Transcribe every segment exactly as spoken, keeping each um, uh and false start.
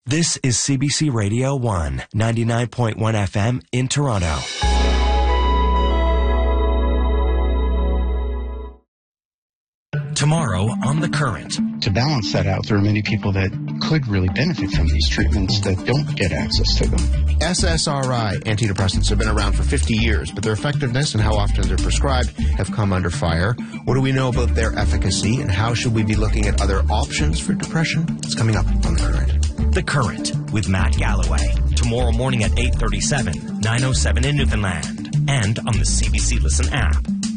This is C B C Radio one, ninety-nine point one F M in Toronto. Tomorrow on The Current. To balance that out, there are many people that could really benefit from these treatments that don't get access to them. S S R I antidepressants have been around for fifty years, but their effectiveness and how often they're prescribed have come under fire. What do we know about their efficacy, and how should we be looking at other options for depression? It's coming up on The Current. The Current with Matt Galloway. Tomorrow morning at eight thirty-seven, nine oh seven in Newfoundland, and on the C B C Listen app.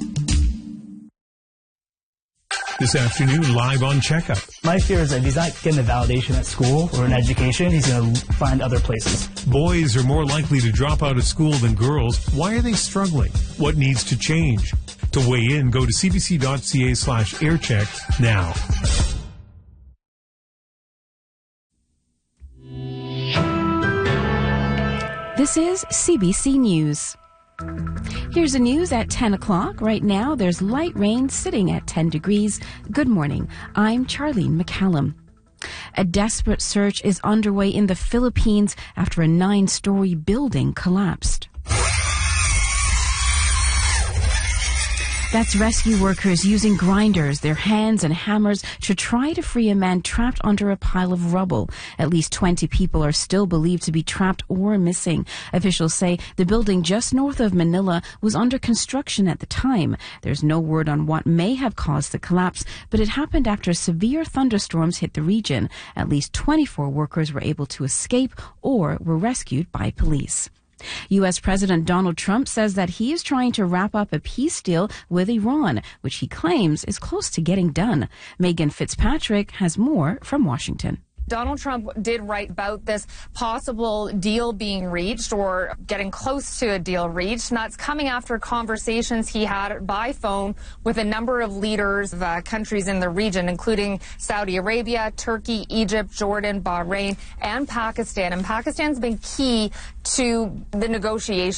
This afternoon, live on Checkup. My fear is that if he's not getting the validation at school or in education, he's going to find other places. Boys are more likely to drop out of school than girls. Why are they struggling? What needs to change? To weigh in, go to cbc.ca slash aircheck now. This is C B C News. Here's the news at ten o'clock. Right now, there's light rain sitting at ten degrees. Good morning. I'm Charlene McCallum. A desperate search is underway in the Philippines after a nine-story building collapsed. That's rescue workers using grinders, their hands and hammers to try to free a man trapped under a pile of rubble. At least twenty people are still believed to be trapped or missing. Officials say the building just north of Manila was under construction at the time. There's no word on what may have caused the collapse, but it happened after severe thunderstorms hit the region. At least twenty-four workers were able to escape or were rescued by police. U S President Donald Trump says that he is trying to wrap up a peace deal with Iran, which he claims is close to getting done. Megan Fitzpatrick has more from Washington. Donald Trump did write about this possible deal being reached or getting close to a deal reached, and that's coming after conversations he had by phone with a number of leaders of uh, countries in the region, including Saudi Arabia, Turkey, Egypt, Jordan, Bahrain, and Pakistan. And Pakistan's been key to the negotiations.